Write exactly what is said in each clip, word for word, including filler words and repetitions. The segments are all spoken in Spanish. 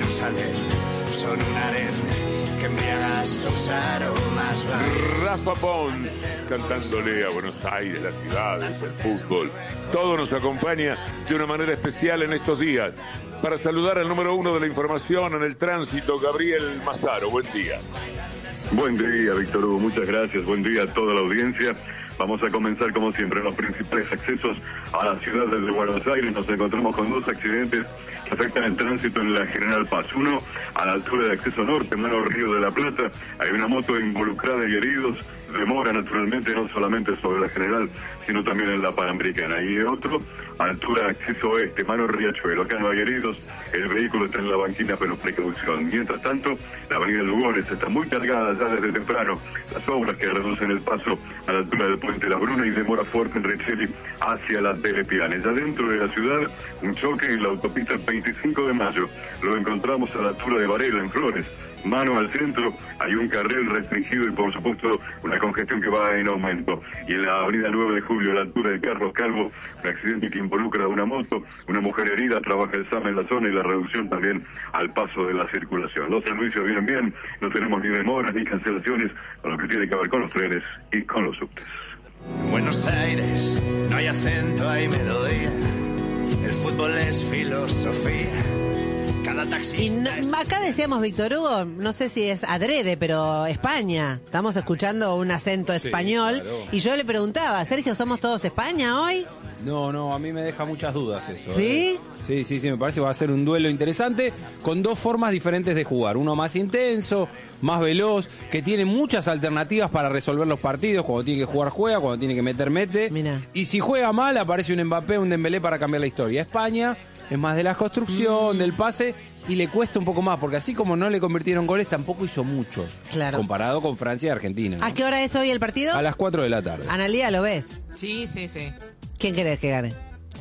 Jerusalén son un harén que embriaga sus aromas. Rafa Pons cantándole a Buenos Aires, la ciudad, el fútbol. Todo nos acompaña de una manera especial en estos días. Para saludar al número uno de la información en el tránsito, Gabriel Mazaro. Buen día. Buen día, Víctor Hugo. Muchas gracias. Buen día a toda la audiencia. Vamos a comenzar, como siempre, en los principales accesos a la ciudad de Buenos Aires. Nos encontramos con dos accidentes que afectan el tránsito en la General Paz. Uno, a la altura de acceso norte, en el Río de la Plata. Hay una moto involucrada y heridos. Demora, naturalmente, no solamente sobre la General, sino también en la Panamericana. Y otro, a altura de acceso oeste, mano Riachuelo. Acá no hay heridos, el vehículo está en la banquina, pero precaución. Mientras tanto, la avenida Lugones está muy cargada ya desde temprano. Las obras que reducen el paso a la altura del puente La Bruna y demora fuerte en Richeli hacia la Telepiane. Ya dentro de la ciudad, un choque en la autopista veinticinco de mayo. Lo encontramos a la altura de Varela, en Flores. Mano al centro, hay un carril restringido y por supuesto una congestión que va en aumento. Y en la avenida nueve de julio, a la altura de Carlos Calvo, un accidente que involucra a una moto, una mujer herida, trabaja el S A M en la zona y la reducción también al paso de la circulación. Los servicios vienen bien, no tenemos ni demoras ni cancelaciones con lo que tiene que ver con los trenes y con los subtes. En Buenos Aires no hay acento, hay melodía. El fútbol es filosofía. Cada taxista. Y no, acá decíamos, Víctor Hugo, no sé si es adrede, pero España. Estamos escuchando un acento español. Sí, claro. Y yo le preguntaba, Sergio, ¿somos todos España hoy? No, no, a mí me deja muchas dudas eso. ¿Sí? ¿eh? Sí, sí, sí, me parece que va a ser un duelo interesante con dos formas diferentes de jugar. Uno más intenso, más veloz, que tiene muchas alternativas para resolver los partidos. Cuando tiene que jugar, juega, cuando tiene que meter, mete. Mirá. Y si juega mal, aparece un Mbappé, un Dembélé para cambiar la historia. España es más de la construcción, mm. del pase, y le cuesta un poco más, porque así como no le convirtieron goles, tampoco hizo muchos. Claro. Comparado con Francia y Argentina, ¿no? ¿A qué hora es hoy el partido? A las cuatro de la tarde. Analía, ¿lo ves? Sí, sí, sí. ¿Quién querés que gane?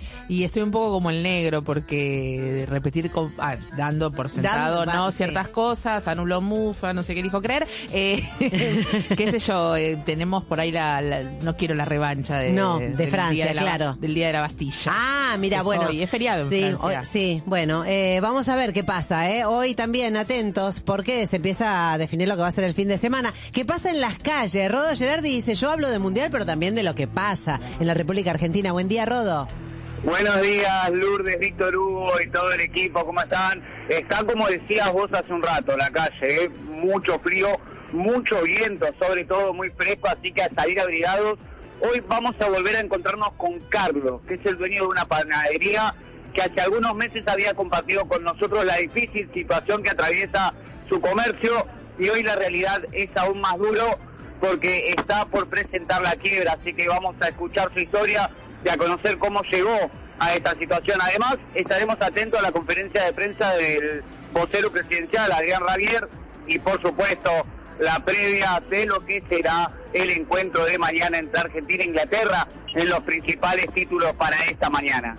Y estoy un poco como el negro, porque repetir, con, ah, dando por sentado, Dan, ¿no? Va, ciertas sí. cosas, anuló Mufa, no sé qué dijo creer. Eh, qué sé yo, eh, tenemos por ahí la, la, no quiero la revancha de, no, de, de Francia, de la, claro. Del Día de la Bastilla. Ah, mira, es bueno. Hoy, es feriado en sí, Francia. Hoy, sí, bueno, eh, vamos a ver qué pasa, ¿eh? Hoy también atentos, porque se empieza a definir lo que va a ser el fin de semana. ¿Qué pasa en las calles? Rodo Gerardi dice, yo hablo de Mundial, pero también de lo que pasa en la República Argentina. Buen día, Rodo. Buenos días, Lourdes, Víctor Hugo y todo el equipo, ¿cómo están? Está como decías vos hace un rato, la calle, ¿eh? Mucho frío, mucho viento, sobre todo muy fresco, así que a salir abrigados. Hoy vamos a volver a encontrarnos con Carlos, que es el dueño de una panadería que hace algunos meses había compartido con nosotros la difícil situación que atraviesa su comercio, y hoy la realidad es aún más duro porque está por presentar la quiebra, así que vamos a escuchar su historia y a conocer cómo llegó a esta situación. Además, estaremos atentos a la conferencia de prensa del vocero presidencial, Adrián Rabier, y por supuesto, la previa de lo que será el encuentro de mañana entre Argentina e Inglaterra en los principales títulos para esta mañana.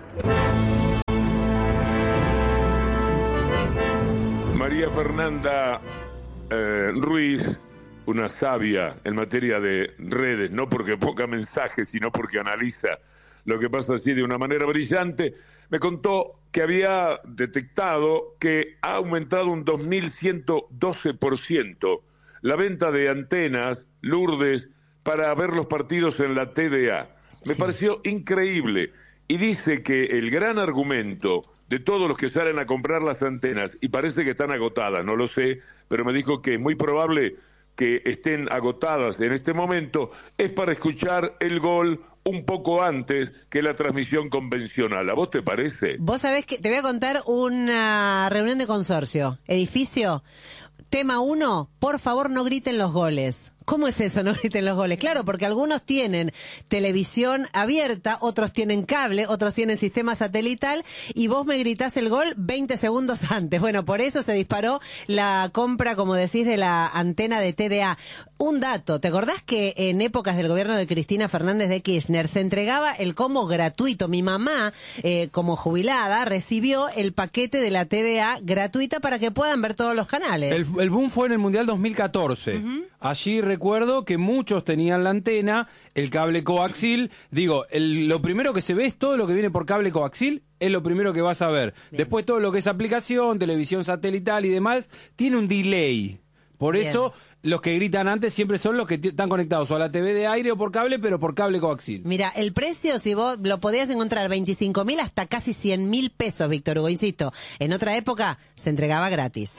María Fernanda eh, Ruiz, una sabia en materia de redes, no porque ponga mensajes, sino porque analiza lo que pasa así de una manera brillante, me contó que había detectado que ha aumentado un dos mil ciento doce por ciento la venta de antenas, Lourdes, para ver los partidos en la T D A. Me sí. pareció increíble. Y dice que el gran argumento de todos los que salen a comprar las antenas, y parece que están agotadas, no lo sé, pero me dijo que es muy probable que estén agotadas en este momento, es para escuchar el gol un poco antes que la transmisión convencional. ¿A vos te parece? Vos sabés que te voy a contar una reunión de consorcio. Edificio, tema uno, por favor no griten los goles. ¿Cómo es eso, no griten los goles? Claro, porque algunos tienen televisión abierta, otros tienen cable, otros tienen sistema satelital, y vos me gritás el gol veinte segundos antes. Bueno, por eso se disparó la compra, como decís, de la antena de T D A. Un dato, ¿te acordás que en épocas del gobierno de Cristina Fernández de Kirchner se entregaba el combo gratuito? Mi mamá, eh, como jubilada, recibió el paquete de la T D A gratuita para que puedan ver todos los canales. El, el boom fue en el Mundial dos mil catorce. Uh-huh. Allí recuerdo que muchos tenían la antena, el cable coaxil. Digo, el, lo primero que se ve es todo lo que viene por cable coaxil, es lo primero que vas a ver. Bien. Después todo lo que es aplicación, televisión satelital y demás, tiene un delay. Por Bien. Eso los que gritan antes siempre son los que t- están conectados o a la T V de aire o por cable, pero por cable coaxil. Mira, el precio, si vos lo podías encontrar veinticinco mil hasta casi cien mil pesos, Víctor Hugo, insisto. En otra época se entregaba gratis.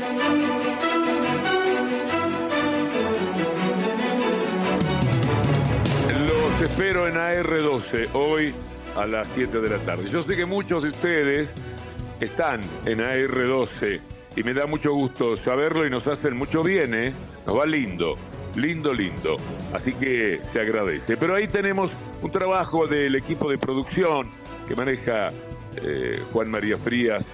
Los espero en A R doce hoy a las siete de la tarde. Yo sé que muchos de ustedes están en A R doce y me da mucho gusto saberlo y nos hacen mucho bien, ¿eh? Nos va lindo, lindo, lindo. Así que se agradece. Pero ahí tenemos un trabajo del equipo de producción que maneja eh, Juan María Frías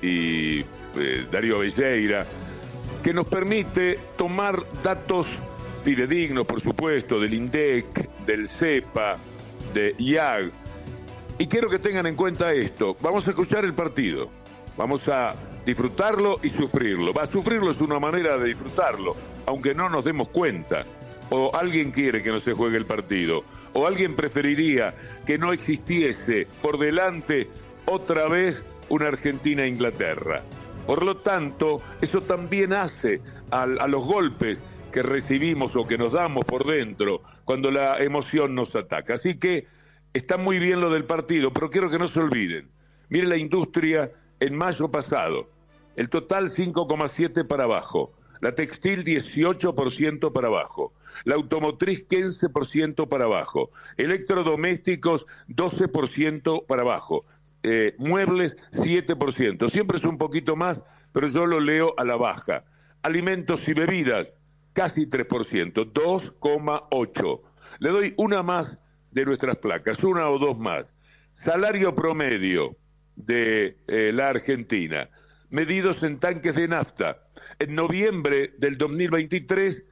y eh, Darío Velleira, que nos permite tomar datos fidedignos, por supuesto, del INDEC, del CEPA, de I A G. Y quiero que tengan en cuenta esto. Vamos a escuchar el partido. Vamos a disfrutarlo y sufrirlo. Va, sufrirlo es una manera de disfrutarlo, aunque no nos demos cuenta. O alguien quiere que no se juegue el partido. O alguien preferiría que no existiese por delante otra vez una Argentina-Inglaterra. Por lo tanto, eso también hace a, a los golpes que recibimos o que nos damos por dentro cuando la emoción nos ataca. Así que está muy bien lo del partido, pero quiero que no se olviden. Mire la industria en mayo pasado, el total cinco coma siete para abajo, la textil dieciocho por ciento para abajo, la automotriz quince por ciento para abajo, electrodomésticos doce por ciento para abajo, eh, muebles siete por ciento, siempre es un poquito más, pero yo lo leo a la baja. Alimentos y bebidas, casi tres por ciento, dos coma ocho. Le doy una más de nuestras placas, una o dos más. Salario promedio de eh, la Argentina, medidos en tanques de nafta. En noviembre del dos mil veintitrés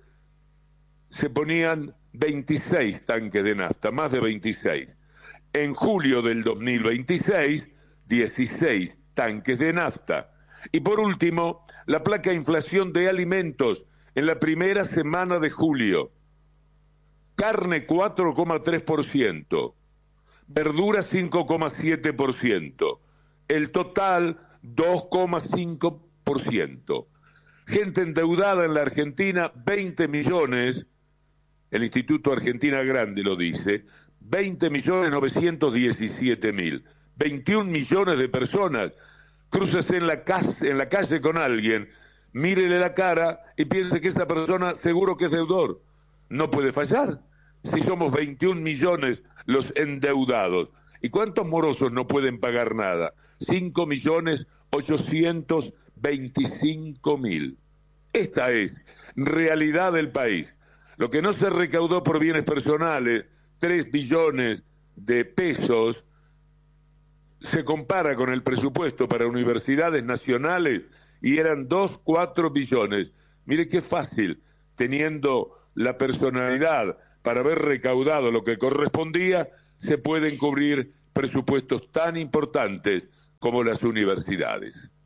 se ponían veintiséis tanques de nafta, más de veintiséis. En julio del dos mil veintiséis, dieciséis tanques de nafta. Y por último, la placa de inflación de alimentos en la primera semana de julio. Carne cuatro coma tres por ciento, verduras cinco coma siete por ciento, el total dos coma cinco por ciento. Gente endeudada en la Argentina, veinte millones, el Instituto Argentina Grande lo dice, veinte millones novecientos diecisiete mil, veintiún millones de personas. Crúcese en la, casa, en la calle con alguien, mírele la cara y piense que esa persona seguro que es deudor. No puede fallar. Si somos veintiún millones los endeudados. ¿Y cuántos morosos no pueden pagar nada? cinco millones ochocientos veinticinco mil. Esta es realidad del país. Lo que no se recaudó por bienes personales, tres billones de pesos, se compara con el presupuesto para universidades nacionales y eran dos, cuatro billones. Mire qué fácil, teniendo la personalidad para haber recaudado lo que correspondía, se pueden cubrir presupuestos tan importantes como las universidades.